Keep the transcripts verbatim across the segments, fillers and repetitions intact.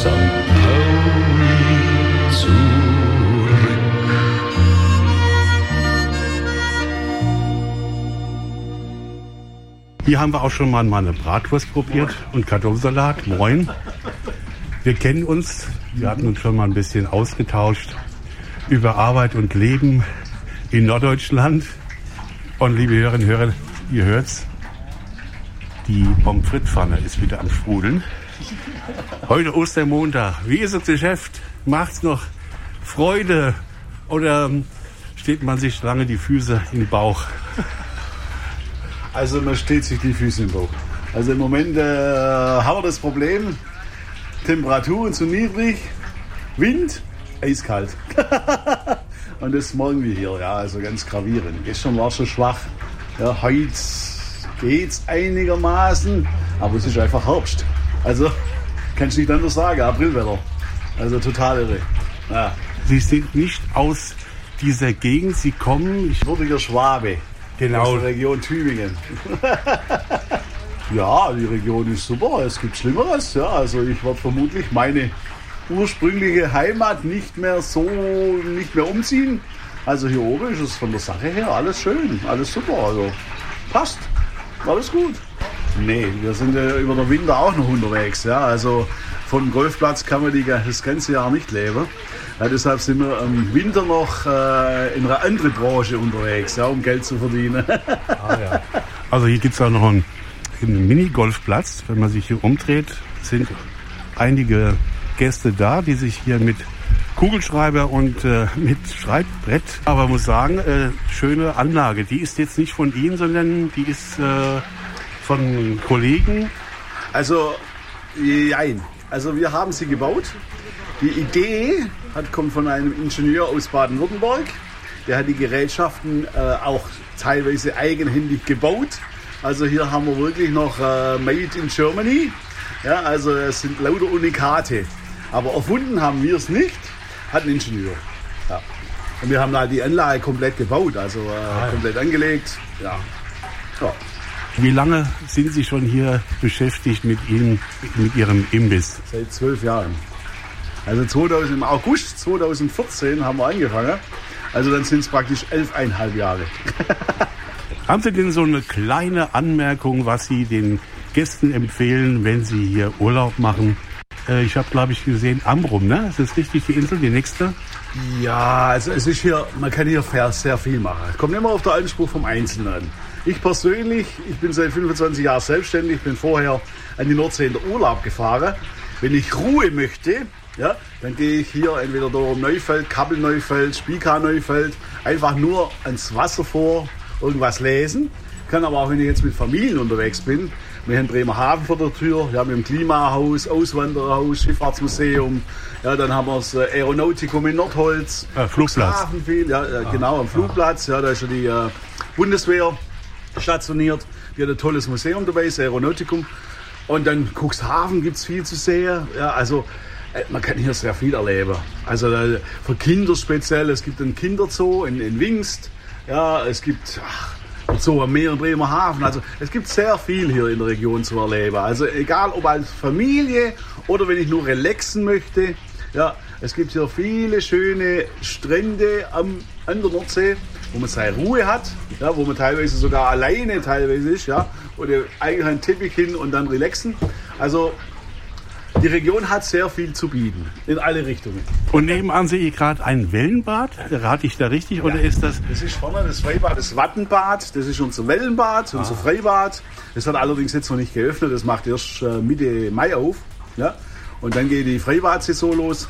Sankt Pauli zurück. Hier haben wir auch schon mal eine Bratwurst probiert und Kartoffelsalat. Moin. Wir kennen uns, wir hatten uns schon mal ein bisschen ausgetauscht über Arbeit und Leben in Norddeutschland. Und liebe Hörerinnen und Hörer, ihr hört's, die Pommes frites Pfanne ist wieder am Sprudeln. Heute Ostermontag. Wie ist das Geschäft? Macht's noch Freude oder steht man sich lange die Füße in den Bauch? Also man steht sich die Füße im Bauch. Also im Moment äh, haben wir das Problem, Temperaturen zu niedrig, Wind, eiskalt. Und das merken wir hier, ja, also ganz gravierend. Gestern war es schon schwach, ja, heute geht's einigermaßen, aber es ist einfach Herbst. Also kannst du nicht anders sagen, Aprilwetter. Also total irre. Ja. Sie sind nicht aus dieser Gegend, Sie kommen... Ich würdiger Schwabe. Genau. Aus der Region Tübingen. Ja, die Region ist super, es gibt Schlimmeres. Ja, also ich werde vermutlich meine ursprüngliche Heimat nicht mehr so, nicht mehr umziehen. Also hier oben ist es von der Sache her alles schön, alles super. Also passt, alles gut. Nee, wir sind ja über den Winter auch noch unterwegs. Ja, also vom Golfplatz kann man die, das ganze Jahr nicht leben. Ja, deshalb sind wir im Winter noch äh, in einer anderen Branche unterwegs, ja, um Geld zu verdienen. Ah, ja. Also hier gibt es auch noch einen, einen Mini-Golfplatz. Wenn man sich hier umdreht, sind einige Gäste da, die sich hier mit Kugelschreiber und äh, mit Schreibbrett, aber man muss sagen, äh, schöne Anlage. Die ist jetzt nicht von Ihnen, sondern die ist äh, von Kollegen. Also, nein. Also wir haben sie gebaut. Die Idee hat, kommt von einem Ingenieur aus Baden-Württemberg. Der hat die Gerätschaften äh, auch teilweise eigenhändig gebaut. Also hier haben wir wirklich noch äh, Made in Germany. Ja, also es sind lauter Unikate. Aber erfunden haben wir es nicht, hat ein Ingenieur. Ja. Und wir haben da die Anlage komplett gebaut, also äh, komplett angelegt. Ja. Ja. Wie lange sind Sie schon hier beschäftigt mit Ihnen, mit Ihrem Imbiss? Seit zwölf Jahren. Also zweitausend, im August zweitausendvierzehn haben wir angefangen. Also dann sind es praktisch elfeinhalb Jahre. Haben Sie denn so eine kleine Anmerkung, was Sie den Gästen empfehlen, wenn sie hier Urlaub machen? Äh, ich habe, glaube ich, gesehen, Amrum, ne? Ist das richtig, die Insel, die nächste? Ja, also es ist hier, man kann hier sehr viel machen. Kommt immer auf den Anspruch vom Einzelnen an. Ich persönlich, ich bin seit fünfundzwanzig Jahren selbstständig, bin vorher an die Nordsee in den Urlaub gefahren. Wenn ich Ruhe möchte, ja, dann gehe ich hier entweder da um Neufeld, Kappel-Neufeld, Spieka-Neufeld, einfach nur ans Wasser vor, irgendwas lesen. Kann aber auch, wenn ich jetzt mit Familien unterwegs bin, wir haben Bremerhaven vor der Tür, wir haben im Klimahaus, Auswandererhaus, Schifffahrtsmuseum, ja, dann haben wir das Aeronautikum in Nordholz, äh, Flugplatz. Hafenfeld, ja, äh, genau, am Flugplatz, ja, da ist ja die äh, Bundeswehr stationiert, die hat ein tolles Museum dabei, das Aeronautikum. Und dann Cuxhaven gibt es viel zu sehen, ja, also äh, man kann hier sehr viel erleben. Also äh, für Kinder speziell, es gibt einen Kinderzoo in, in Wingst, ja, es gibt... Ach, so am Meer in Bremerhaven. Also es gibt sehr viel hier in der Region zu erleben. Also egal ob als Familie oder wenn ich nur relaxen möchte. Ja, es gibt hier viele schöne Strände am, an der Nordsee, wo man seine Ruhe hat, ja, wo man teilweise sogar alleine teilweise ist, ja, oder eigentlich einen Teppich hin und dann relaxen. Also die Region hat sehr viel zu bieten, in alle Richtungen. Und nebenan sehe ich gerade ein Wellenbad. Rate ich da richtig, oder ja, ist das... Das ist vorne das Freibad, das Wattenbad. Das ist unser Wellenbad, unser ah. Freibad. Das hat allerdings jetzt noch nicht geöffnet. Das macht erst Mitte Mai auf. Ja? Und dann geht die Freibad-Saison los.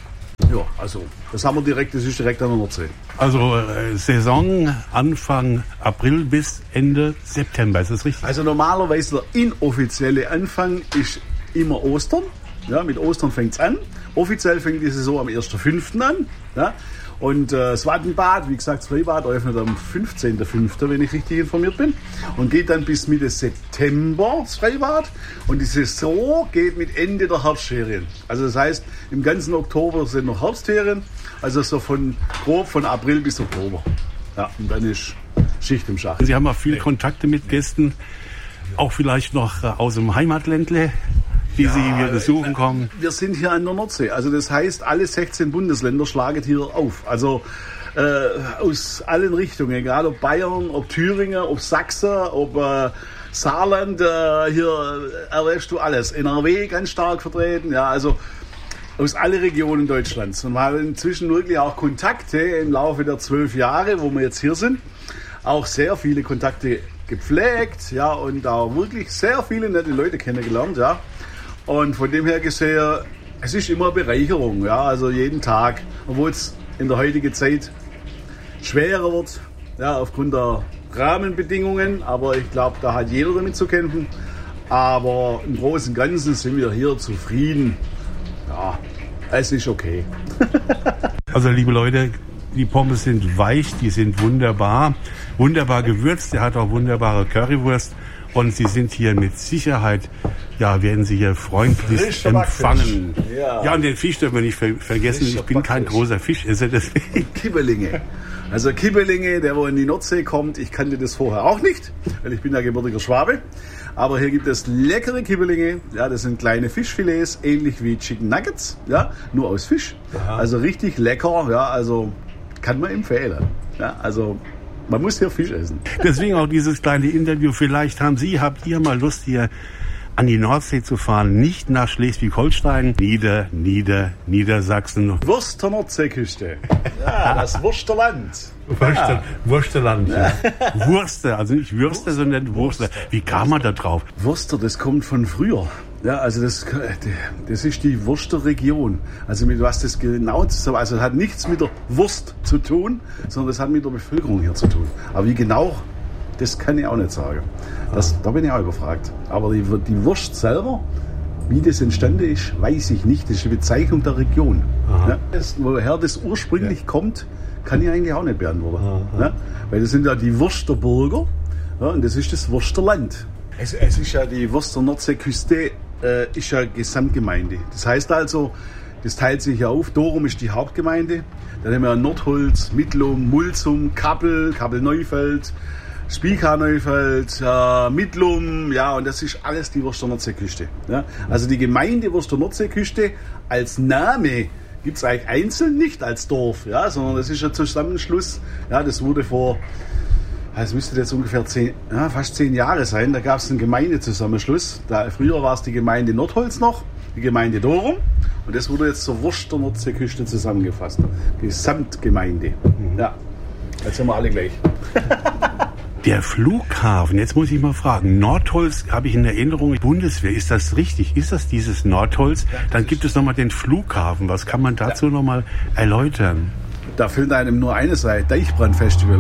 Ja, also das haben wir direkt, das ist direkt an der Nordsee. Also äh, Saison Anfang April bis Ende September, ist das richtig? Also normalerweise der inoffizielle Anfang ist immer Ostern. Ja, mit Ostern fängt es an. Offiziell fängt die Saison am ersten fünften an. Ja. Und äh, das Wattenbad, wie gesagt, das Freibad eröffnet am fünfzehnten fünften, wenn ich richtig informiert bin. Und geht dann bis Mitte September, das Freibad. Und die Saison geht mit Ende der Herbstferien. Also das heißt, im ganzen Oktober sind noch Herbstferien. Also so von grob von April bis Oktober. Ja, und dann ist Schicht im Schacht. Sie haben auch viele Kontakte mit Gästen, auch vielleicht noch äh, aus dem Heimatländle. die Ja, Sie hier besuchen kommen? Wir sind hier an der Nordsee. Also das heißt, alle sechzehn Bundesländer schlagen hier auf. Also äh, aus allen Richtungen, egal ob Bayern, ob Thüringen, ob Sachsen, ob äh, Saarland, äh, hier erlebst du alles. N R W ganz stark vertreten, ja, also aus allen Regionen Deutschlands. Und wir haben inzwischen wirklich auch Kontakte im Laufe der zwölf Jahre, wo wir jetzt hier sind, auch sehr viele Kontakte gepflegt, ja, und auch wirklich sehr viele nette Leute kennengelernt, ja. Und von dem her gesehen, es ist immer Bereicherung, ja, also jeden Tag, obwohl es in der heutigen Zeit schwerer wird, ja, aufgrund der Rahmenbedingungen, aber ich glaube, da hat jeder damit zu kämpfen. Aber im Großen und Ganzen sind wir hier zufrieden. Ja, es ist okay. Also liebe Leute, die Pommes sind weich, die sind wunderbar, wunderbar gewürzt, er hat auch wunderbare Currywurst und sie sind hier mit Sicherheit, ja, werden sie hier freundlich Frischer empfangen. Backfisch. Ja. Ja, und den Fisch dürfen wir nicht ver vergessen, Frischer ich bin kein Backfisch. großer Fischesser, deswegen. Kibbelinge. Also Kibbelinge, der wo in die Nordsee kommt, ich kannte das vorher auch nicht, weil ich bin ja gebürtiger Schwabe. Aber hier gibt es leckere Kibbelinge. Ja, das sind kleine Fischfilets, ähnlich wie Chicken Nuggets, ja, nur aus Fisch. Aha. Also richtig lecker, ja, also kann man empfehlen. Ja, also man muss hier Fisch essen. Deswegen auch dieses kleine Interview. Vielleicht haben Sie, habt ihr mal Lust, hier an die Nordsee zu fahren, nicht nach Schleswig-Holstein, Nieder, Nieder, Niedersachsen. Wurster Nordseeküste. Ja, das Wursterland. Wurster, Ja. Wursterland, ja. Wurster, also nicht Würste, sondern Wurster. Wie kam man da drauf? Wurster, das kommt von früher. Ja, also das, das ist die Wurster Region. Also mit was das genau zusammen, also das hat nichts mit der Wurst zu tun, sondern das hat mit der Bevölkerung hier zu tun. Aber wie genau, das kann ich auch nicht sagen. Das, da bin ich auch überfragt. Aber die, die Wurst selber, wie das entstanden ist, weiß ich nicht. Das ist die Bezeichnung der Region. Ja, das, woher das ursprünglich ja. kommt, kann ich eigentlich auch nicht beantworten. Ja, weil das sind ja die Wursterburger, ja, und das ist das Wursterland. Es, es ist ja die Wurster Nordseeküste, äh, ist ja Gesamtgemeinde. Das heißt also, das teilt sich ja auf. Dorum ist die Hauptgemeinde. Dann haben wir Nordholz, Mittlum, Mulzum, Kappel, Kappel-Neufeld, Spieker-Neufeld, äh, Mittlum, ja, und das ist alles die Wurster Nordseeküste. Ja. Also die Gemeinde Wurster Nordseeküste als Name gibt es eigentlich einzeln nicht als Dorf, ja, sondern das ist ein Zusammenschluss. Ja, das wurde vor, es müsste jetzt ungefähr zehn, ja, fast zehn Jahre sein, da gab es einen Gemeindezusammenschluss. Da, früher war es die Gemeinde Nordholz noch, die Gemeinde Dorum, und das wurde jetzt zur Wurster Nordseeküste zusammengefasst. Gesamtgemeinde. Ja, jetzt sind wir alle gleich. Der Flughafen, jetzt muss ich mal fragen, Nordholz habe ich in Erinnerung, Bundeswehr, ist das richtig? Ist das dieses Nordholz? Ja, das Dann gibt es nochmal den Flughafen. Was kann man dazu ja. nochmal erläutern? Da fällt einem nur eines ein, Deichbrand-Festival.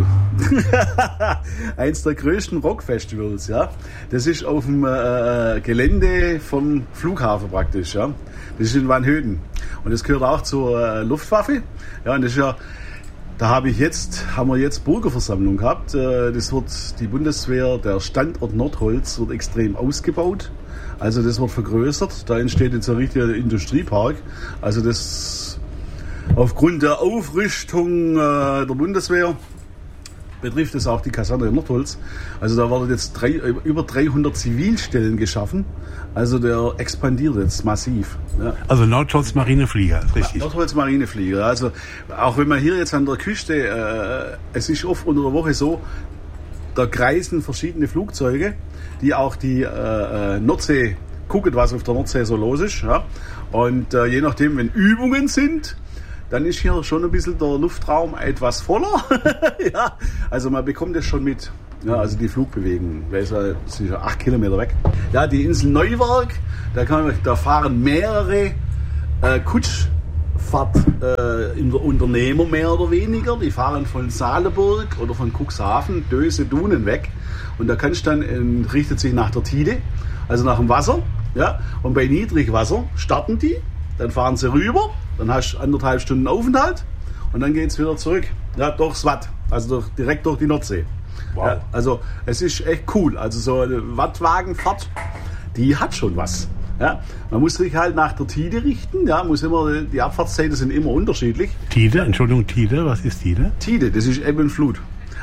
Eins der größten Rockfestivals, ja. Das ist auf dem äh, Gelände vom Flughafen praktisch, ja. Das ist in Vanhöden. Und das gehört auch zur äh, Luftwaffe. Ja, und das ist ja, da habe ich jetzt, haben wir jetzt Bürgerversammlung gehabt. Das wird die Bundeswehr, der Standort Nordholz wird extrem ausgebaut. Also das wird vergrößert. Da entsteht jetzt ein richtiger Industriepark. Also das aufgrund der Aufrüstung der Bundeswehr betrifft es auch die Kaserne in Nordholz. Also da werden jetzt drei, über dreihundert Zivilstellen geschaffen. Also der expandiert jetzt massiv. Ja. Also Nordholz Marineflieger, richtig? Nordholz Marineflieger. Also auch wenn man hier jetzt an der Küste, äh, es ist oft unter der Woche so, da kreisen verschiedene Flugzeuge, die auch die äh, Nordsee gucken, was auf der Nordsee so los ist. Ja. Und äh, je nachdem, wenn Übungen sind, dann ist hier schon ein bisschen der Luftraum etwas voller. Ja, also man bekommt das schon mit. Ja, also die Flugbewegung, weil es ist ja acht Kilometer weg. Ja, die Insel Neuwerk, da, kann man, da fahren mehrere äh, Kutschfahrt äh, in der Unternehmer mehr oder weniger. Die fahren von Saaleburg oder von Cuxhaven, Döse, Dunen weg. Und da kannst du dann, äh, richtet sich nach der Tide, also nach dem Wasser. Ja, und bei Niedrigwasser starten die, dann fahren sie rüber, dann hast du anderthalb Stunden Aufenthalt und dann geht es wieder zurück. Ja, durchs Watt, also durch, direkt durch die Nordsee. Wow. Ja, also es ist echt cool. Also so eine Wattwagenfahrt, die hat schon was. Ja, man muss sich halt nach der Tide richten. Ja, muss immer, die Abfahrtszeiten sind immer unterschiedlich. Tide, Entschuldigung, Tide, was ist Tide? Tide, das ist Ebbe und Flut.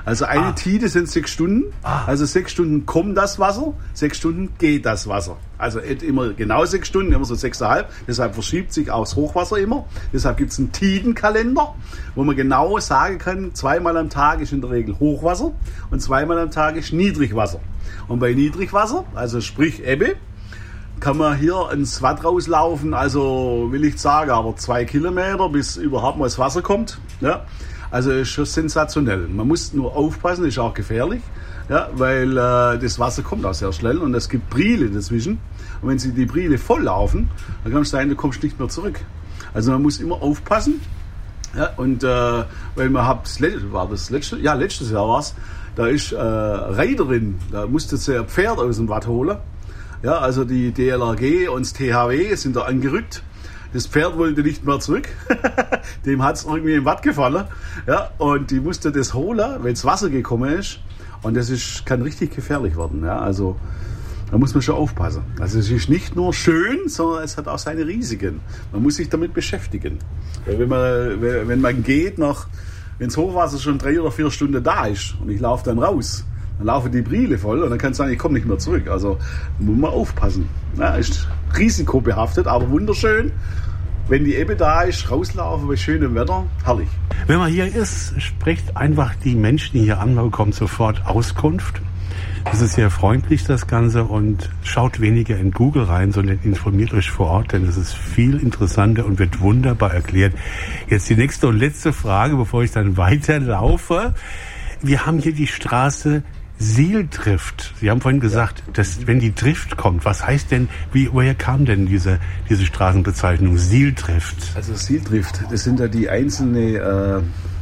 Also eine Ah. Tide sind sechs Stunden. Ah. Also sechs Stunden kommt das Wasser, sechs Stunden geht das Wasser. Also nicht immer genau sechs Stunden, immer so sechseinhalb. Deshalb verschiebt sich auch das Hochwasser immer. Deshalb gibt es einen Tidenkalender, wo man genau sagen kann, zweimal am Tag ist in der Regel Hochwasser und zweimal am Tag ist Niedrigwasser. Und bei Niedrigwasser, also sprich Ebbe, kann man hier ins Watt rauslaufen, also will ich sagen, aber zwei Kilometer, bis überhaupt mal das Wasser kommt. Ja? Also ist schon sensationell. Man muss nur aufpassen, ist auch gefährlich, ja? Weil äh, das Wasser kommt auch sehr schnell und es gibt Priele dazwischen. Und wenn sie die Priele voll laufen, dann kann es sein, du kommst nicht mehr zurück. Also man muss immer aufpassen. Ja? Und äh, weil man hat, war das letzte, ja letztes Jahr war es, da ist äh, Reiterin, da musste sie ein Pferd aus dem Watt holen. Ja, also die D L R G und das T H W sind da angerückt. Das Pferd wollte nicht mehr zurück. Dem hat es irgendwie im Watt gefallen. Ja, und die musste das holen, wenn das Wasser gekommen ist. Und das ist, kann richtig gefährlich werden. Ja, also da muss man schon aufpassen. Also es ist nicht nur schön, sondern es hat auch seine Risiken. Man muss sich damit beschäftigen. Weil wenn man, wenn man geht, nach, wenn das Hochwasser schon drei oder vier Stunden da ist und ich laufe dann raus, dann laufen die Brile voll und dann kann es sein, ich komme nicht mehr zurück. Also muss man aufpassen. Ja, ist risikobehaftet, aber wunderschön. Wenn die Ebbe da ist, rauslaufen bei schönem Wetter, herrlich. Wenn man hier ist, spricht einfach die Menschen, die hier ankommen, bekommt sofort Auskunft. Das ist sehr freundlich, das Ganze, und schaut weniger in Google rein, sondern informiert euch vor Ort, denn es ist viel interessanter und wird wunderbar erklärt. Jetzt die nächste und letzte Frage, bevor ich dann weiterlaufe. Wir haben hier die Straße Siel-Drift. Sie haben vorhin gesagt, dass, wenn die Drift kommt, was heißt denn, wie, woher kam denn diese, diese Straßenbezeichnung Siel-Drift? Also Siel-Drift, das sind ja die einzelnen äh,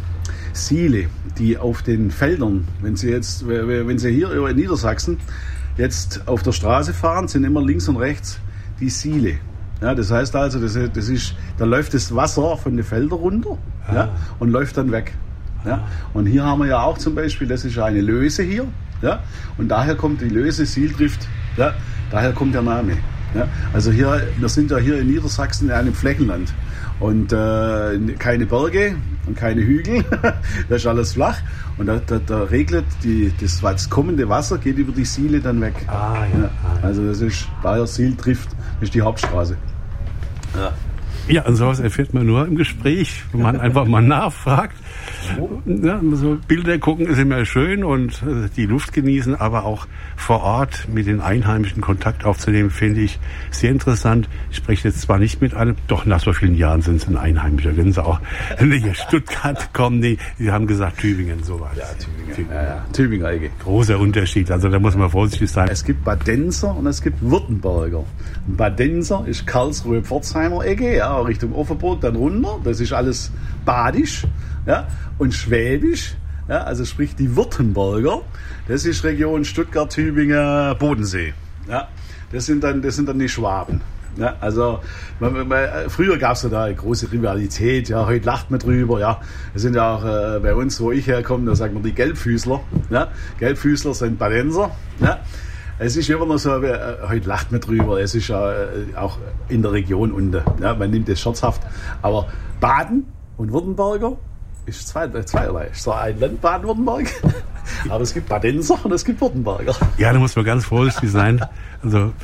Siele, die auf den Feldern, wenn Sie jetzt, wenn Sie hier in Niedersachsen jetzt auf der Straße fahren, sind immer links und rechts die Siele. Ja, das heißt also, das, das ist, da läuft das Wasser von den Feldern runter, ah. ja, und läuft dann weg. Ja, und hier haben wir ja auch zum Beispiel, das ist eine Löse hier, ja, und daher kommt die Löse, Siel-Drift, ja, daher kommt der Name. Ja. Also hier, wir sind ja hier in Niedersachsen in einem Flächenland und äh, keine Berge und keine Hügel, das ist alles flach und da, da, da regnet die, das, das kommende Wasser geht über die Siele dann weg. Ah, ja. Ja, also das ist, daher Siel-Drift, das ist die Hauptstraße. Ja. Ja, und sowas erfährt man nur im Gespräch, wenn man einfach mal nachfragt. Ja, so Bilder gucken ist immer schön und äh, die Luft genießen, aber auch vor Ort mit den Einheimischen Kontakt aufzunehmen, finde ich sehr interessant. Ich spreche jetzt zwar nicht mit einem, doch nach so vielen Jahren sind es ein Einheimischer. Wenn sie auch hier Stuttgart kommen, nee, die haben gesagt Tübingen, sowas. Ja, Tübingen. Tübingen, ja, ja. Tübingen Ecke. Großer Unterschied, also da muss man vorsichtig sein. Es gibt Badenser und es gibt Württemberger. Badenser ist Karlsruhe-Pforzheimer Ecke, ja, Richtung Offenburg, dann runter. Das ist alles badisch, ja, und schwäbisch. Ja, also sprich die Württemberger. Das ist Region Stuttgart, Tübingen, Bodensee. Ja, das sind dann, das sind dann die Schwaben. Ja, also man, man, früher gab es ja da eine große Rivalität. Ja, heute lacht man drüber. Ja, das sind ja auch äh, bei uns, wo ich herkomme, da sagt man die Gelbfüßler. Ja, Gelbfüßler sind Badenser. Ja. Es ist immer noch so, äh, heute lacht man drüber, es ist ja äh, auch in der Region unten, ja, man nimmt das scherzhaft, aber Baden und Württemberger ist zwei, zweierlei. Es ist zwar ein Land Baden-Württemberg, aber es gibt Badenser und es gibt Württemberger. Ja, da muss man ganz vorsichtig sein. Also,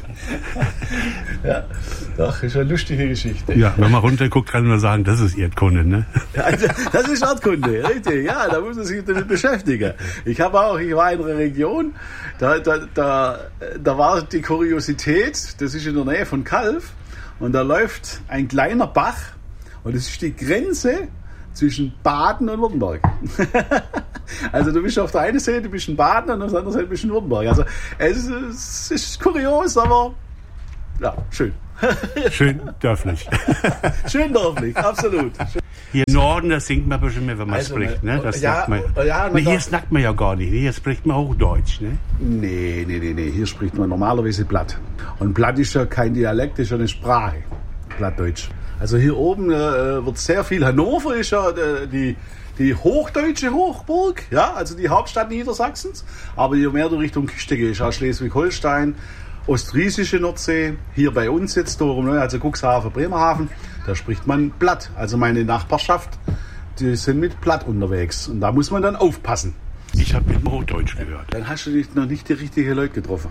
ja, doch, ist eine lustige Geschichte. ja, wenn man runterguckt, kann man sagen, das ist Erdkunde, ne? Also, das ist Erdkunde, richtig, ja, da muss man sich damit beschäftigen. Ich habe auch, ich war in einer Region, da, da, da, da war die Kuriosität, das ist in der Nähe von Calw, und da läuft ein kleiner Bach, und das ist die Grenze zwischen Baden und Württemberg. Also du bist auf der einen Seite bist in Baden und auf der anderen Seite bist in Württemberg. Also es ist, es ist kurios, aber ja, schön. Schön dörflich. Schön dörflich, absolut. Hier im Norden, das singt man bestimmt mehr, wenn man Also, spricht. Ne? Das ja, sagt man. ja, man Nee, hier darf- snackt man ja gar nicht. Hier spricht man Hochdeutsch. Ne? Nee, nee, nee, nee. Hier spricht man normalerweise Platt. Und Platt ist ja kein Dialekt, ist ja eine Sprache. Plattdeutsch. Also hier oben äh, wird sehr viel. Hannover ist ja äh, die, die hochdeutsche Hochburg, ja, also die Hauptstadt Niedersachsens. Aber je mehr du Richtung Küste gehst, auch Schleswig-Holstein, Ostfriesische Nordsee, hier bei uns jetzt, Dorum, also Cuxhaven, Bremerhaven, da spricht man Platt. Also meine Nachbarschaft, die sind mit Platt unterwegs. Und da muss man dann aufpassen. Ich habe immer Hochdeutsch gehört. Dann hast du dich noch nicht die richtigen Leute getroffen.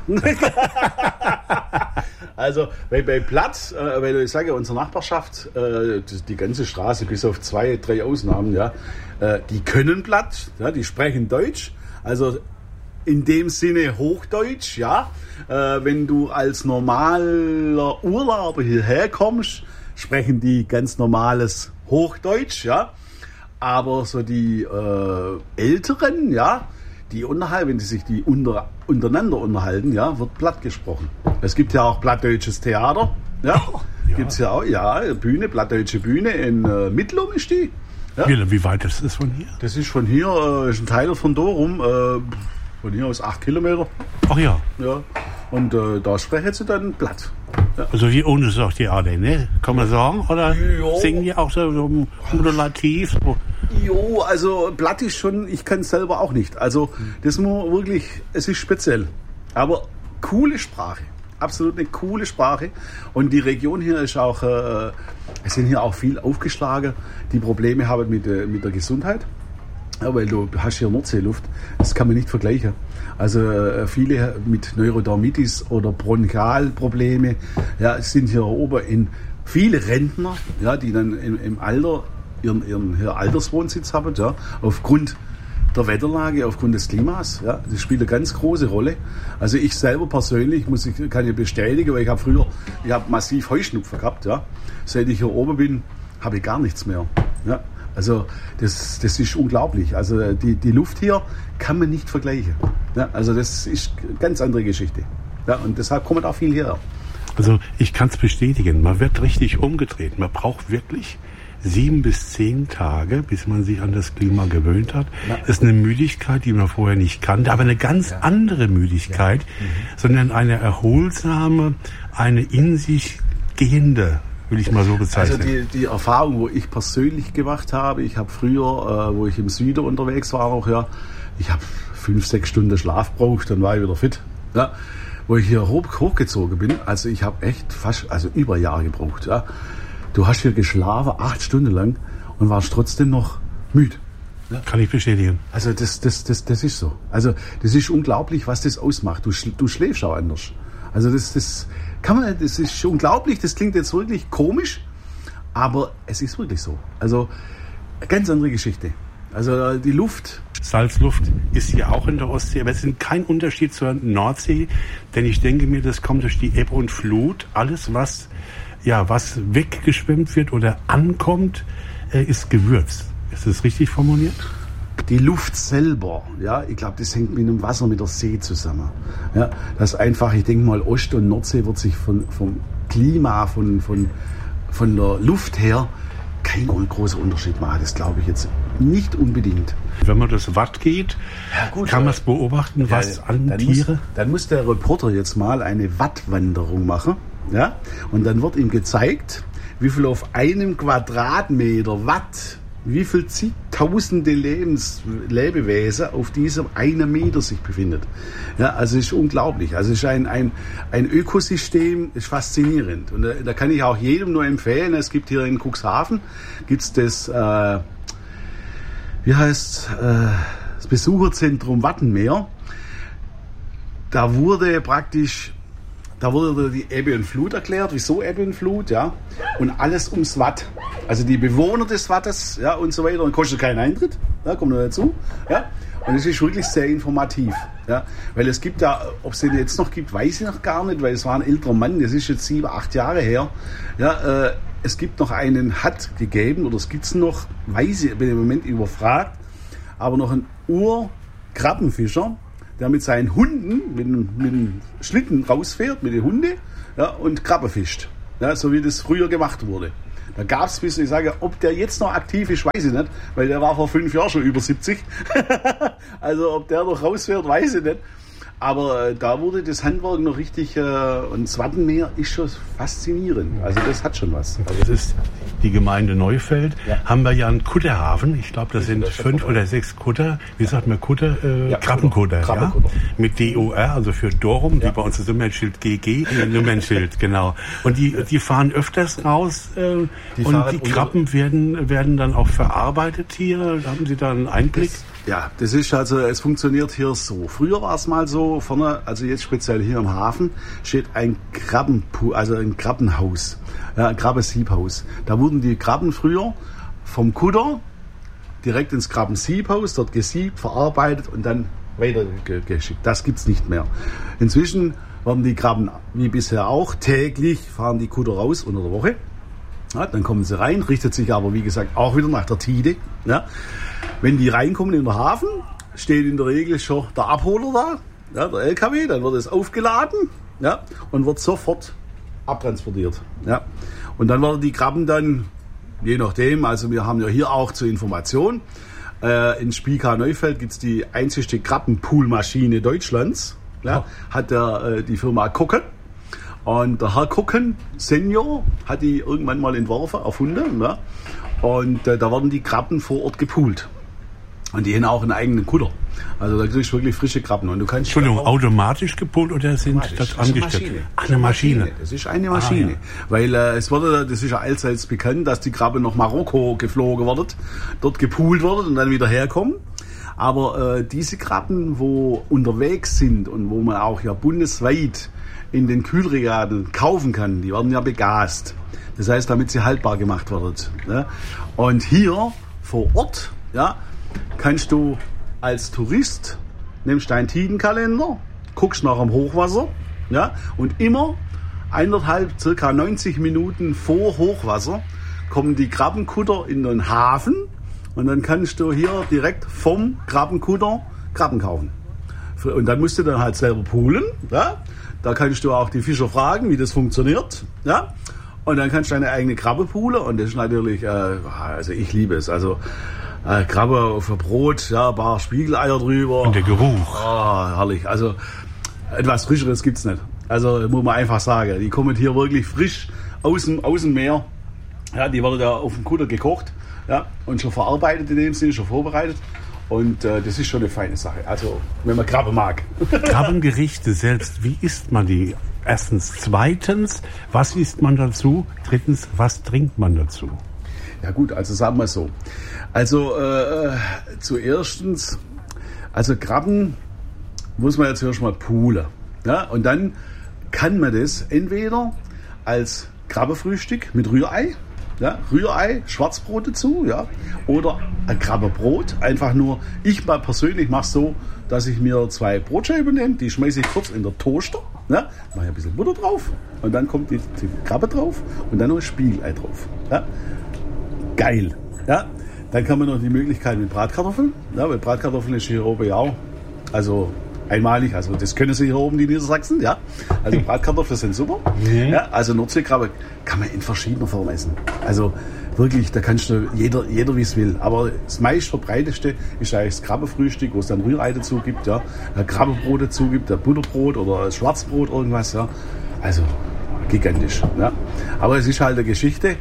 Also bei, bei Platt, äh, weil ich sage, unsere Nachbarschaft, äh, die, die ganze Straße, bis auf zwei, drei Ausnahmen, ja, äh, die können Platt, ja, die sprechen Deutsch. Also in dem Sinne Hochdeutsch, ja. Äh, wenn du als normaler Urlauber hierher kommst, sprechen die ganz normales Hochdeutsch, ja. Aber so die äh, Älteren, ja, die unterhalb, wenn die sich die unter, untereinander unterhalten, ja, wird Platt gesprochen. Es gibt ja auch plattdeutsches Theater, ja, Oh, ja. Gibt's ja auch, ja, Bühne, plattdeutsche Bühne in äh, Mittlum ist die. Ja. Wie, wie weit ist das von hier? Das ist von hier, äh, ist ein Teil von Dorum, äh, von hier aus acht Kilometer. Ach ja, Ja. Und äh, da sprechen sie dann Platt. Ja. also wie ohne ist auch die Ade, ne? Kann man sagen? Oder Jo. singen die auch so, so modulativ? So? Jo, also Platt ist schon, ich kann es selber auch nicht. Also das muss wirklich, es ist speziell. Aber coole Sprache. Absolut eine coole Sprache. Und die Region hier ist auch, äh, es sind hier auch viel aufgeschlagen, die Probleme haben mit, äh, mit der Gesundheit. Ja, weil du hast hier Nordseeluft, das kann man nicht vergleichen. Also äh, viele mit Neurodermitis oder Bronchialprobleme, ja, sind hier oben in viele Rentner, ja, die dann im, im Alter ihren, ihren hier Alterswohnsitz haben, ja, aufgrund der Wetterlage, aufgrund des Klimas. Ja, das spielt eine ganz große Rolle. Also ich selber persönlich muss ich, kann ich bestätigen, weil ich habe früher, ich habe massiv Heuschnupfen gehabt. Ja. Seit ich hier oben bin, habe ich gar nichts mehr. Ja. Also das, das ist unglaublich. Also die, die Luft hier kann man nicht vergleichen. Ja, also das ist eine ganz andere Geschichte. Ja, und deshalb kommt auch viel hierher. Also ich kann es bestätigen, man wird richtig umgedreht. Man braucht wirklich sieben bis zehn Tage, bis man sich an das Klima gewöhnt hat. Ja. Das ist eine Müdigkeit, die man vorher nicht kannte, aber eine ganz Ja. andere Müdigkeit, Ja. Mhm. sondern eine erholsame, eine in sich gehende, will ich mal so bezeichnen. Also die, die Erfahrung, wo ich persönlich gemacht habe, ich habe früher, äh, wo ich im Süden unterwegs war, auch ja, ich habe fünf, sechs Stunden Schlaf braucht, dann war ich wieder fit. Ja. Wo ich hier hoch, hochgezogen bin, also ich habe echt fast, also über ein Jahr gebraucht. Ja. Du hast hier geschlafen, acht Stunden lang und warst trotzdem noch müde. Kann ich bestätigen. Also das, das, das, das ist so. Also das ist unglaublich, was das ausmacht. Du, schl- du schläfst auch anders. Also das, das kann man, das ist unglaublich. Das klingt jetzt wirklich komisch, aber es ist wirklich so. Also eine ganz andere Geschichte. Also die Luft. Salzluft ist hier auch in der Ostsee, aber es ist kein Unterschied zur Nordsee, denn ich denke mir, das kommt durch die Ebbe und Flut. Alles, was, ja, was weggeschwemmt wird oder ankommt, äh, ist Gewürz. Ist das richtig formuliert? Die Luft selber, ja, ich glaube, das hängt mit dem Wasser, mit der See zusammen. Ja, das ist einfach, ich denke mal, Ost- und Nordsee wird sich von, vom Klima, von, von, von der Luft her kein großer Unterschied machen. Das glaube ich jetzt nicht unbedingt. Wenn man das Watt geht, Ja, gut, kann ja. man es beobachten, was Ja, an dann Tiere... Muss, dann muss der Reporter jetzt mal eine Wattwanderung machen. Ja? Und dann wird ihm gezeigt, wie viel auf einem Quadratmeter Watt, wie viel zigtausende Lebens, Lebewesen auf diesem einen Meter sich befindet. Ja, also es ist unglaublich. Also es ist ein, ein, ein Ökosystem, ist faszinierend. Und da, da kann ich auch jedem nur empfehlen, es gibt hier in Cuxhaven, gibt's das, äh, wie heißt äh, das Besucherzentrum Wattenmeer. Da wurde praktisch, da wurde die Ebbe und Flut erklärt. Wieso Ebbe und Flut, ja? Und alles ums Watt. Also die Bewohner des Wattes, ja, und so weiter. Und kostet keinen Eintritt, ja, kommt noch dazu, ja. Und es ist wirklich sehr informativ, ja. Weil es gibt ja, ob es den jetzt noch gibt, weiß ich noch gar nicht, weil es war ein älterer Mann, das ist jetzt sieben, acht Jahre her, ja. Äh, es gibt noch einen, hat gegeben, oder es gibt's noch, weiß ich, bin im Moment überfragt, aber noch einen Urkrabbenfischer, der mit seinen Hunden, mit, dem- mit dem Schlitten rausfährt, mit den Hunden, ja, und Krabbe fischt. Ja, so wie das früher gemacht wurde. Da gab es bis, ich sage, ob der jetzt noch aktiv ist, weiß ich nicht, weil der war vor fünf Jahren schon über siebzig. Also ob der noch rausfährt, weiß ich nicht. Aber äh, da wurde das Handwerk noch richtig, äh, und das Wattenmeer ist schon faszinierend. Also das hat schon was. Also das ist die Gemeinde Neufeld. Ja. Haben wir ja einen Kutterhafen. Ich glaube, das sind fünf oder sechs Kutter. Wie sagt man Kutter? Äh, Ja, Krabbenkutter. Ja? Krabbenkutter. Mit D O R, also für Dorum. Ja. Wie bei uns das Nummernschild G G. Äh, Nummernschild, genau. Und die, die fahren öfters raus. Äh, Die und fahren die unter- Krabben werden, werden dann auch verarbeitet hier. Haben Sie da einen Einblick? Ja, das ist also, es funktioniert hier so. Früher war es mal so, vorne, also jetzt speziell hier im Hafen, steht ein Krabbenpool, also ein Krabbenhaus, ja, ein Krabbensiebhaus. Da wurden die Krabben früher vom Kutter direkt ins Krabbensiebhaus, dort gesiebt, verarbeitet und dann weitergeschickt. Das gibt's nicht mehr. Inzwischen werden die Krabben, wie bisher auch, täglich fahren die Kutter raus unter der Woche. Ja, dann kommen sie rein, richtet sich aber, wie gesagt, auch wieder nach der Tide. Ja. Wenn die reinkommen in den Hafen, steht in der Regel schon der Abholer da, ja, der L K W, dann wird es aufgeladen, ja, und wird sofort abtransportiert. Ja. Und dann werden die Krabben dann, je nachdem, also wir haben ja hier auch zur Information, äh, in Spielka Neufeld gibt es die einzigste Krabbenpoolmaschine Deutschlands, ja, hat der, äh, die Firma Kocken. Und der Herr Kocken Senior hat die irgendwann mal entworfen, erfunden. Ja? Und äh, da werden die Krabben vor Ort gepoolt. Und die haben auch einen eigenen Kutter. Also da kriegst du wirklich frische Krabben. Und du kannst Entschuldigung, automatisch gepult oder sind das das ist angestellt? Ach, eine Maschine. Das ist eine Maschine. Ah, ja. Weil äh, es wurde, das ist ja allseits bekannt, dass die Krabbe nach Marokko geflogen wird, dort gepoolt wird und dann wieder herkommen. Aber äh, diese Krabben, wo unterwegs sind und wo man auch ja bundesweit in den Kühlregalen kaufen kann, die werden ja begast. Das heißt, damit sie haltbar gemacht wird. Ja. Und hier vor Ort, ja, kannst du als Tourist, nimmst deinen Tidenkalender, guckst nach dem Hochwasser, ja, und immer eineinhalb, circa neunzig Minuten vor Hochwasser kommen die Krabbenkutter in den Hafen und dann kannst du hier direkt vom Krabbenkutter Krabben kaufen. Und dann musst du dann halt selber poolen, ja. Da kannst du auch die Fischer fragen, wie das funktioniert, ja. Und dann kannst du deine eigene Krabbe poolen und das ist natürlich, äh, also ich liebe es. Also äh, Krabbe auf ein Brot, ja, ein paar Spiegeleier drüber. Und der Geruch. Ah, herrlich. Also etwas Frischeres gibt's nicht. Also muss man einfach sagen, die kommen hier wirklich frisch aus dem, aus dem Meer. Ja, die werden da auf dem Kutter gekocht, ja, und schon verarbeitet in dem Sinne, schon vorbereitet. Und äh, das ist schon eine feine Sache. Also, wenn man Krabbe mag. Krabbengerichte selbst, wie isst man die? Erstens. Zweitens, was isst man dazu? Drittens, was trinkt man dazu? Ja gut, also sagen wir so. Also äh, zuerstens, also Krabben muss man jetzt zuerst mal poolen. Ja? Und dann kann man das entweder als Krabbefrühstück mit Rührei, ja, Rührei, Schwarzbrot dazu, ja, oder ein Krabbebrot. Einfach nur, ich mal persönlich mache es so, dass ich mir zwei Brotscheiben nehme, die schmeiße ich kurz in der Toaster, ja, mache ein bisschen Butter drauf und dann kommt die, die Krabbe drauf und dann noch ein Spiegelei drauf. Ja. Geil. Ja. Dann kann man noch die Möglichkeit mit Bratkartoffeln, ja, weil Bratkartoffeln ist hier oben ja auch, also einmalig, also das können sie hier oben, die Niedersachsen, ja. Also Bratkartoffeln sind super. Mhm. Ja, also Nordseekrabbe kann man in verschiedener Form essen. Also wirklich, da kannst du jeder, jeder wie es will. Aber das meist verbreiteste ist eigentlich das Krabbefrühstück, wo es dann Rührei dazu gibt, ja. Ein Krabbebrot dazu gibt, ein Butterbrot oder ein Schwarzbrot, irgendwas, ja. Also gigantisch, ja. Aber es ist halt eine Geschichte.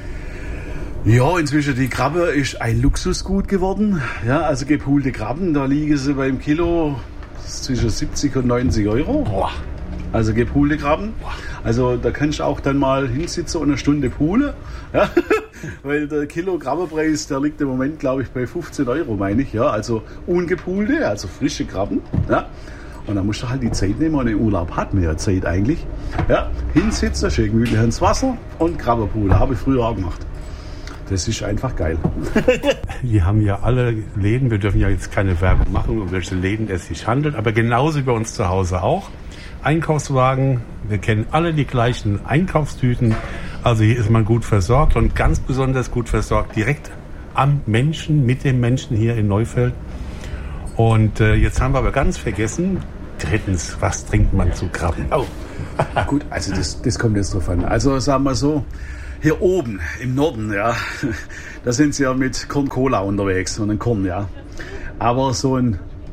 Ja, inzwischen die Krabbe ist ein Luxusgut geworden. Ja, also gepoolte Krabben, da liegen sie beim Kilo zwischen siebzig und neunzig Euro. Boah. Also gepoolte Krabben. Also da kannst du auch dann mal hinsitzen und eine Stunde poolen. Ja? Weil der Kilo Krabbenpreis, der liegt im Moment, glaube ich, bei fünfzehn Euro, meine ich. Ja? Also ungepoolte, also frische Krabben. Ja? Und dann musst du halt die Zeit nehmen, und im Urlaub hat man ja Zeit eigentlich. Ja? Hinsitzen, schön gemütlich ins Wasser und Krabbenpoolen. Habe ich früher auch gemacht. Das ist einfach geil. Die haben ja alle Läden, wir dürfen ja jetzt keine Werbung machen, um welche Läden es sich handelt, aber genauso wie bei uns zu Hause auch. Einkaufswagen, wir kennen alle die gleichen Einkaufstüten, also hier ist man gut versorgt und ganz besonders gut versorgt, direkt am Menschen, mit dem Menschen hier in Neufeld. Und äh, jetzt haben wir aber ganz vergessen, drittens, was trinkt man zu Krabben? Oh, gut, also das, das kommt jetzt drauf an. Also sagen wir so, hier oben im Norden, ja, da sind sie ja mit Korn-Cola unterwegs und ein Korn, ja. Aber so ein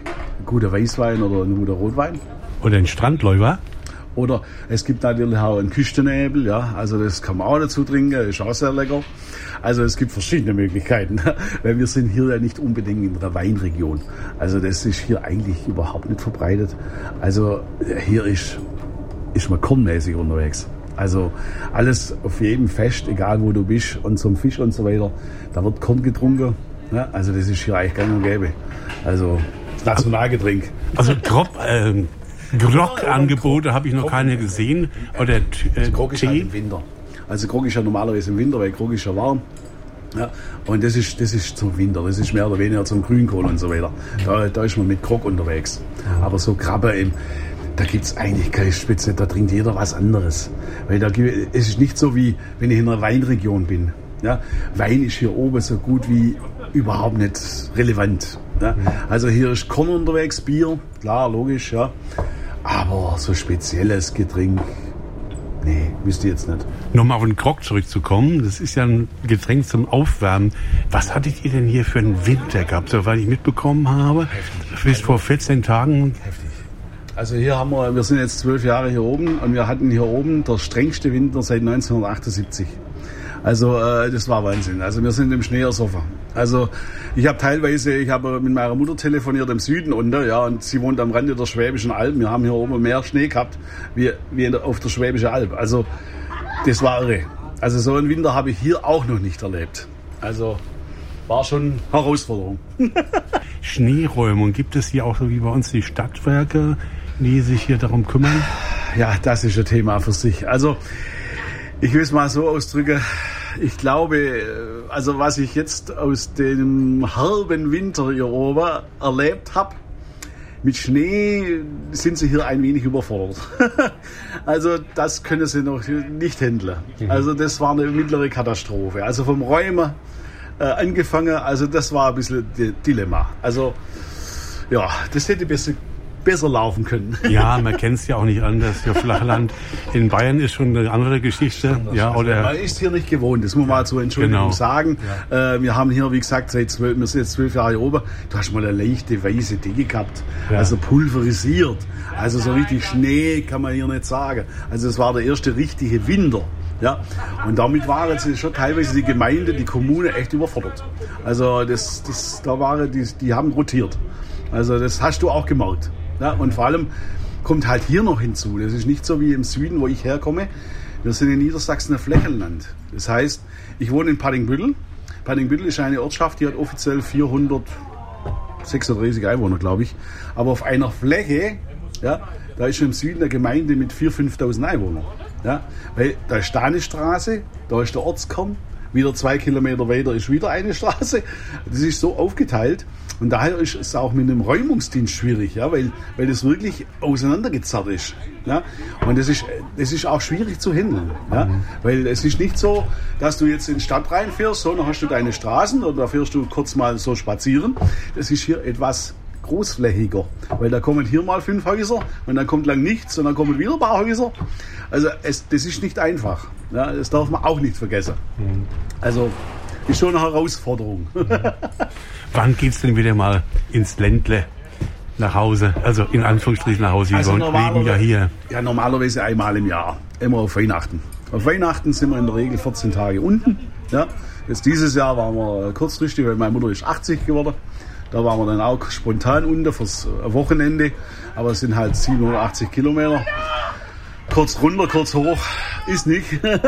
guter Weißwein oder ein guter Rotwein. Oder ein Strandläufer. Oder es gibt natürlich auch einen Küstennebel, ja, also das kann man auch dazu trinken, ist auch sehr lecker. Also es gibt verschiedene Möglichkeiten, weil wir sind hier ja nicht unbedingt in der Weinregion. Also das ist hier eigentlich überhaupt nicht verbreitet. Also hier ist, ist man kornmäßig unterwegs. Also alles auf jedem Fest, egal wo du bist, und zum Fisch und so weiter, da wird Korn getrunken. Ja, also das ist hier eigentlich gang und gäbe. Also das Nationalgetränk. Also grob, ähm, Grog-Angebote habe ich noch keine gesehen. Oder äh, Grog ist halt Tee. im Winter. Also Grog ist ja normalerweise im Winter, weil Grog ist ja warm. Ja, und das ist, das ist zum Winter, das ist mehr oder weniger zum Grünkohl und so weiter. Da, da ist man mit Grog unterwegs. Aber so Krabbe, im, da gibt es eigentlich keine Spitze, da trinkt jeder was anderes. Weil da, es ist nicht so, wie wenn ich in einer Weinregion bin. Ja, Wein ist hier oben so gut wie überhaupt nicht relevant. Ja. Also hier ist Korn unterwegs, Bier, klar, logisch, ja. Aber so spezielles Getränk, nee, wüsste ich jetzt nicht. Nochmal auf den Grog zurückzukommen, das ist ja ein Getränk zum Aufwärmen. Was hattet ihr denn hier für einen Winter gehabt, soweit ich mitbekommen habe? Heftig. Bis vor vierzehn Tagen. Heftig. Also hier haben wir, wir sind jetzt zwölf Jahre hier oben und wir hatten hier oben der strengste Winter seit neunzehnhundertachtundsiebzig. Also äh, das war Wahnsinn. Also wir sind im Schnee ersoffen. Also ich habe teilweise, ich habe mit meiner Mutter telefoniert im Süden unter, ja, und sie wohnt am Rande der Schwäbischen Alb. Wir haben hier oben mehr Schnee gehabt wie, wie in der, auf der Schwäbischen Alb. Also das war irre. Also so einen Winter habe ich hier auch noch nicht erlebt. Also war schon Herausforderung. Schneeräumung, gibt es hier auch so wie bei uns die Stadtwerke, die sich hier darum kümmern? Ja, das ist ein Thema für sich. Also ich will es mal so ausdrücken, ich glaube, also was ich jetzt aus dem herben Winter hier oben erlebt habe, mit Schnee sind sie hier ein wenig überfordert. Also das können sie noch nicht handeln. Also das war eine mittlere Katastrophe. Also vom Räumen äh, angefangen, also das war ein bisschen ein Dilemma. Also ja, das hätte besser besser laufen können. Ja, man kennt es ja auch nicht anders. Für Flachland in Bayern ist schon eine andere Geschichte. Ja, oder man ist hier nicht gewohnt, das muss man mal zur Entschuldigung genau. sagen. Ja. Äh, wir haben hier, wie gesagt, seit zwölf, wir sind jetzt zwölf Jahre hier oben. Du hast mal eine leichte weiße Decke gehabt, ja. Also pulverisiert. Also so richtig Schnee kann man hier nicht sagen. Also es war der erste richtige Winter. Ja, und damit war jetzt schon teilweise die Gemeinde, die Kommune echt überfordert. Also das, das, da waren die, die haben rotiert. Also das hast du auch gemerkt. Ja, und vor allem kommt halt hier noch hinzu, das ist nicht so wie im Süden, wo ich herkomme. Wir sind in Niedersachsen ein Flächenland. Das heißt, ich wohne in Paddingbüttel. Paddingbüttel ist eine Ortschaft, die hat offiziell vierhundertsechsunddreißig Einwohner, glaube ich. Aber auf einer Fläche, ja, da ist im Süden eine Gemeinde mit viertausend, fünftausend Einwohnern. Ja, weil da ist da eine Straße, da ist der Ortskern, wieder zwei Kilometer weiter ist wieder eine Straße. Das ist so aufgeteilt. Und daher ist es auch mit einem Räumungsdienst schwierig, ja, weil, weil das wirklich auseinandergezerrt ist. Ja. Und das ist, das ist auch schwierig zu handeln. Ja. Mhm. Weil es ist nicht so, dass du jetzt in die Stadt reinfährst, so, dann hast du deine Straßen oder da fährst du kurz mal so spazieren. Das ist hier etwas großflächiger, weil da kommen hier mal fünf Häuser und dann kommt lang nichts und dann kommen wieder ein paar Häuser. Also es, das ist nicht einfach. Ja, das darf man auch nicht vergessen. Mhm. Also ist schon eine Herausforderung. Wann geht's denn wieder mal ins Ländle nach Hause? Also in Anführungsstrichen nach Hause. Also wir leben ja hier. Ja, normalerweise einmal im Jahr. Immer auf Weihnachten. Auf Weihnachten sind wir in der Regel vierzehn Tage unten. Ja. Jetzt dieses Jahr waren wir kurzfristig, weil meine Mutter ist achtzig geworden. Da waren wir dann auch spontan unten fürs Wochenende. Aber es sind halt siebenhundertachtzig Kilometer. Kurz runter, kurz hoch, ist nicht.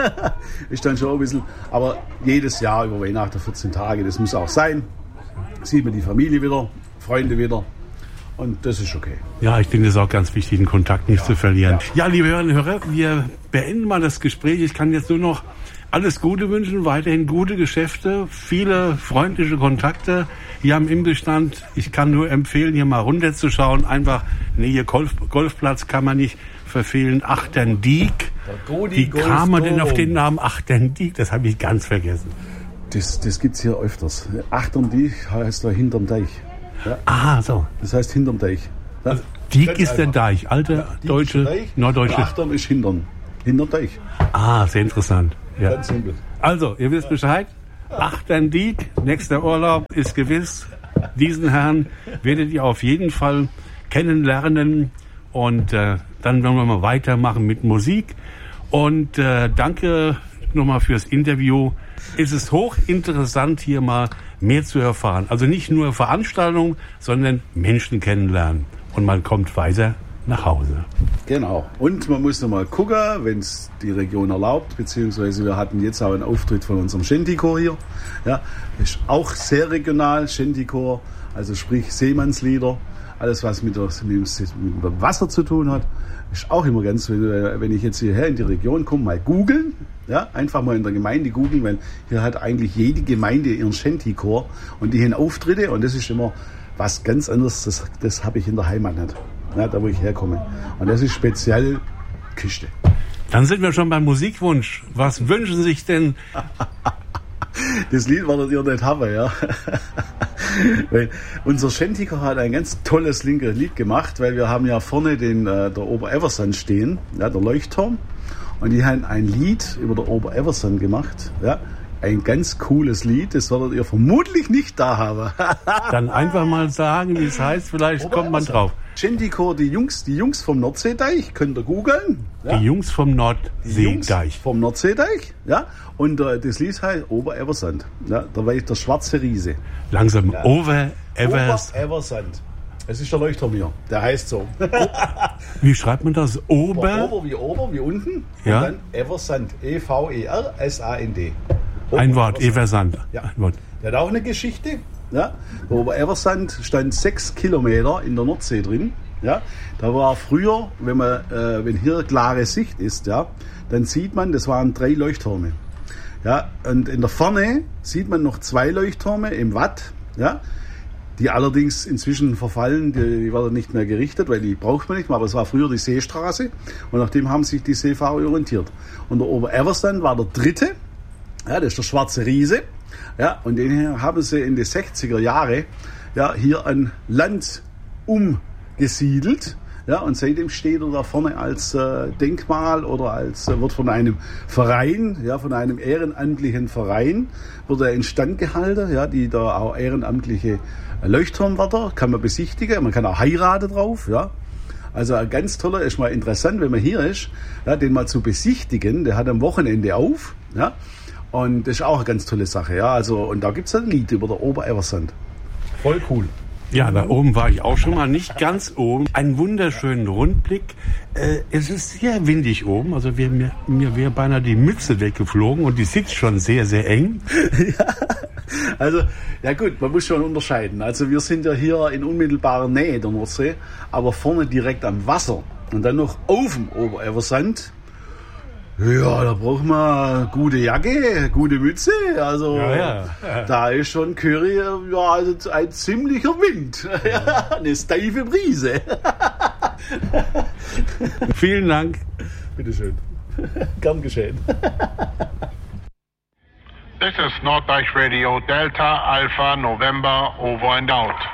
Ist dann schon ein bisschen. Aber jedes Jahr über Weihnachten vierzehn Tage, das muss auch sein. Sieht man die Familie wieder, Freunde wieder. Und das ist okay. Ja, ich finde es auch ganz wichtig, den Kontakt nicht ja, zu verlieren. Ja. ja, liebe Hörerinnen und Hörer, wir beenden mal das Gespräch. Ich kann jetzt nur noch alles Gute wünschen, weiterhin gute Geschäfte, viele freundliche Kontakte hier am Imbissstand. Ich kann nur empfehlen, hier mal runterzuschauen. Einfach, Nähe Golf, Golfplatz kann man nicht verfehlen. Achterndiek. Wie kam man denn auf den Namen Achterndiek? Das habe ich ganz vergessen. Das, das gibt es hier öfters. Achterndiek heißt da hinterm Deich. Ja? Ah, so. Das heißt hinterm Deich. Ja? Also, Diek ist der Deich, alte ja, deutsche, Deich, norddeutsche. Achtern ist hintern. Hinterm Deich. Ah, sehr interessant. Ja. Ganz simpel. Also, ihr wisst Bescheid. Achterndiek, nächster Urlaub ist gewiss. Diesen Herrn werdet ihr auf jeden Fall kennenlernen. Und äh, dann werden wir mal weitermachen mit Musik. Und äh, danke nochmal fürs Interview. Es ist hochinteressant, hier mal mehr zu erfahren. Also nicht nur Veranstaltungen, sondern Menschen kennenlernen. Und man kommt weiter nach Hause. Genau. Und man muss noch mal gucken, wenn es die Region erlaubt, beziehungsweise wir hatten jetzt auch einen Auftritt von unserem Shantychor hier. Ja, ist auch sehr regional, Shantychor, also sprich Seemannslieder, alles was mit, der, mit dem Wasser zu tun hat. Ist auch immer ganz, wenn ich jetzt hierher in die Region komme, mal googeln, ja, einfach mal in der Gemeinde googeln, weil hier hat eigentlich jede Gemeinde ihren Shantychor und die haben Auftritte und das ist immer was ganz anderes, das, das habe ich in der Heimat nicht, ja, da wo ich herkomme. Und das ist speziell Kiste. Dann sind wir schon beim Musikwunsch. Was wünschen Sie sich denn? Das Lied werdet ihr nicht haben, ja. Weil unser Shantychor hat ein ganz tolles linkes Lied gemacht, weil wir haben ja vorne den, äh, der Ober-Eversand stehen, ja, der Leuchtturm. Und die haben ein Lied über der Ober-Eversand gemacht, ja. Ein ganz cooles Lied, das werdet ihr vermutlich nicht da haben. Dann einfach mal sagen, wie es heißt, vielleicht kommt man drauf. Shantychor, die Jungs, die Jungs vom Nordseedeich, könnt ihr googeln. Ja? Die Jungs vom Die Jungs Nordseedeich. vom Nordseedeich, ja. Und äh, das Lied heißt Ober-Eversand, ja. Da war ich der schwarze Riese. Langsam Ja. over Evers. Ober-Eversand. Es ist der Leuchtturm hier, der heißt so. Wie schreibt man das? Ober? Ober wie Ober, wie unten. Ja. Und dann Eversand, E V E R S A N D. Ein Wort, Eversand. Ja. Ein Wort. Der hat auch eine Geschichte. Ja. Der Ober-Eversand stand sechs Kilometer in der Nordsee drin. Ja. Da war früher, wenn man, äh, wenn hier klare Sicht ist, ja, dann sieht man, das waren drei Leuchttürme. Ja. Und in der Ferne sieht man noch zwei Leuchttürme im Watt, ja, die allerdings inzwischen verfallen, die, die werden nicht mehr gerichtet, weil die braucht man nicht mehr, aber es war früher die Seestraße und nach dem haben sich die Seefahrer orientiert. Und der Ober-Eversand war der dritte. Ja, das ist der schwarze Riese. Ja, und den haben sie in die sechziger Jahre ja, hier an Land umgesiedelt. Ja, und seitdem steht er da vorne als äh, Denkmal oder als äh, wird von einem Verein, ja, von einem ehrenamtlichen Verein, wird er instand gehalten, ja, die da auch ehrenamtliche Leuchtturmwärter, kann man besichtigen, man kann auch heiraten drauf, ja. Also ein ganz toller, ist mal interessant, wenn man hier ist, ja, den mal zu besichtigen, der hat am Wochenende auf, ja. Und das ist auch eine ganz tolle Sache, ja. Also, und da gibt es ein Lied über der Ober-Eversand. Voll cool. Ja, da oben war ich auch schon mal, nicht ganz oben. Einen wunderschönen Rundblick. Äh, es ist sehr windig oben, also wir, mir, mir wäre beinahe die Mütze weggeflogen und die sitzt schon sehr, sehr eng. Ja, also, ja gut, man muss schon unterscheiden. Also wir sind ja hier in unmittelbarer Nähe der Nordsee, aber vorne direkt am Wasser und dann noch auf dem Ober-Eversand. Ja, da braucht man gute Jacke, gute Mütze, also Ja, ja. da ist schon Curry, ja, also ein ziemlicher Wind, ja, eine steife Brise. Vielen Dank. Bitteschön, gern geschehen. This is Norddeich Radio Delta Alpha November over and out.